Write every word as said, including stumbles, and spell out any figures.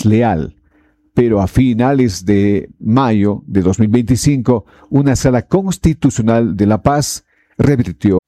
desleal. Pero a finales de mayo de dos mil veinticinco, una sala constitucional de La Paz revirtió